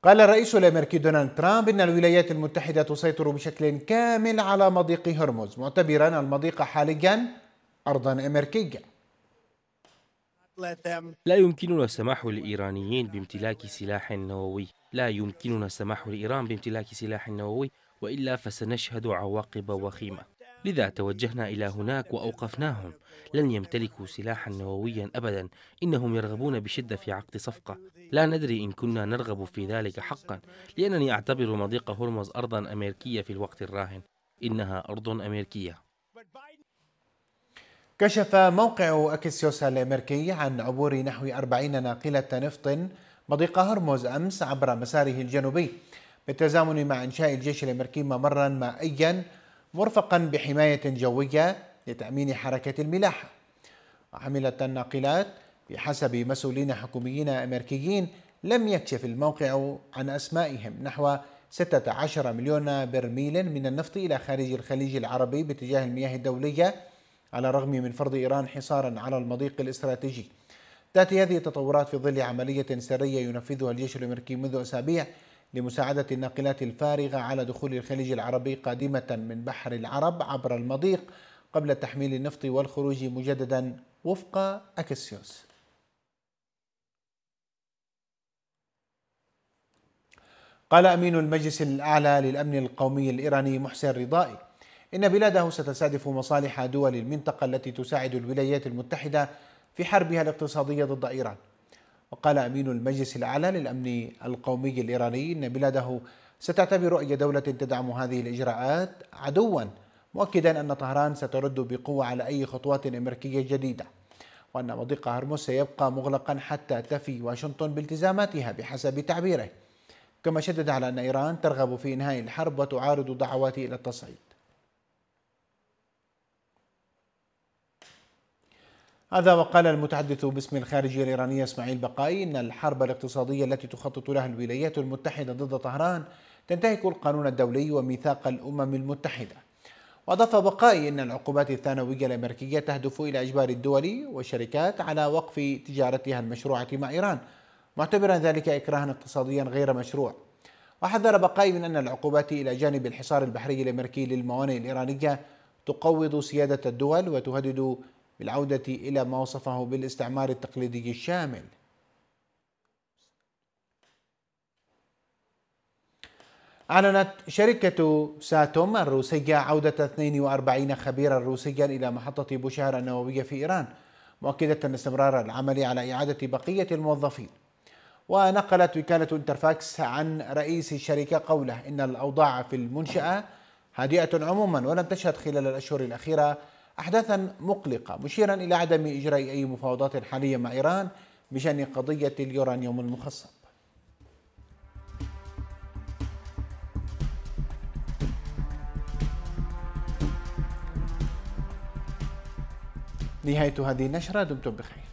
قال الرئيس الأمريكي دونالد ترامب إن الولايات المتحدة تسيطر بشكل كامل على مضيق هرمز، معتبرا المضيق حاليا أرضا أمريكية. لا يمكننا السماح للإيرانيين بامتلاك سلاح نووي، لا يمكننا السماح لإيران بامتلاك سلاح نووي، وإلا فسنشهد عواقب وخيمة. لذا توجهنا إلى هناك وأوقفناهم. لن يمتلكوا سلاحا نوويا أبدا، إنهم يرغبون بشدة في عقد صفقة. لا ندري إن كنا نرغب في ذلك حقا، لأنني أعتبر مضيق هرمز أرضا أمريكية في الوقت الراهن. إنها أرض أمريكية. كشف موقع أكسيوس الأمريكي عن عبور نحو 40 ناقلة نفط مضيق هرمز أمس عبر مساره الجنوبي، بالتزامن مع إنشاء الجيش الأمريكي ممرا مائيا مرفقا بحماية جوية لتأمين حركة الملاحة. وحملت الناقلات بحسب مسؤولين حكوميين أمريكيين لم يكشف الموقع عن أسمائهم نحو 16 مليون برميل من النفط إلى خارج الخليج العربي باتجاه المياه الدولية، على الرغم من فرض إيران حصارا على المضيق الاستراتيجي. تأتي هذه التطورات في ظل عملية سرية ينفذها الجيش الأمريكي منذ أسابيع لمساعدة الناقلات الفارغة على دخول الخليج العربي قادمة من بحر العرب عبر المضيق قبل تحميل النفط والخروج مجددا وفق أكسيوس. قال أمين المجلس الأعلى للأمن القومي الإيراني محسن رضائي إن بلاده ستستهدف مصالح دول المنطقة التي تساعد الولايات المتحدة في حربها الاقتصادية ضد إيران. وقال أمين المجلس الأعلى للأمن القومي الإيراني إن بلاده ستعتبر أي دولة تدعم هذه الإجراءات عدوا، مؤكدا أن طهران سترد بقوة على أي خطوات أمريكية جديدة، وأن مضيق هرمز سيبقى مغلقا حتى تفي واشنطن بالتزاماتها بحسب تعبيره. كما شدد على أن إيران ترغب في إنهاء الحرب وتعارض دعواته إلى التصعيد. هذا وقال المتحدث باسم الخارجية الإيرانية إسماعيل بقائي إن الحرب الاقتصادية التي تخطط لها الولايات المتحدة ضد طهران تنتهك القانون الدولي وميثاق الأمم المتحدة. وأضاف بقائي إن العقوبات الثانوية الأمريكية تهدف إلى إجبار الدول والشركات على وقف تجارتها المشروعة مع إيران، معتبرا ذلك إكراها اقتصاديا غير مشروع. وحذر بقائي من أن العقوبات إلى جانب الحصار البحري الأمريكي للموانئ الإيرانية تقوض سيادة الدول وتهدد بالعودة إلى ما وصفه بالاستعمار التقليدي الشامل. أعلنت شركة ساتوم الروسية عودة 42 خبيرا روسيا إلى محطة بوشهر النووية في إيران، مؤكدة استمرار العمل على إعادة بقية الموظفين. ونقلت وكالة انترفاكس عن رئيس الشركة قوله إن الأوضاع في المنشأة هادئة عموما ولم تشهد خلال الأشهر الأخيرة أحداثا مقلقة، مشيرا إلى عدم إجراء أي مفاوضات حالية مع إيران بشأن قضية اليورانيوم المخصب. نهاية هذه النشرة، دمتم بخير.